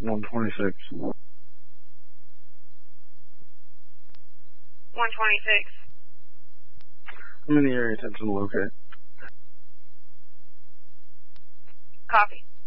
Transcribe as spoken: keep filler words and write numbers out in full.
one twenty-six. one twenty-six. I'm in the area, attention to locate. Copy.